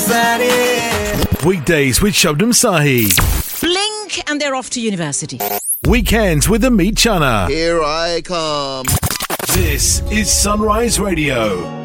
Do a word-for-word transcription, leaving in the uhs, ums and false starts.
that it? Weekdays with Shabnam Sahi. Blink and they're off to university. Weekends with Amit Chana. Here I come. This is Sunrise Radio.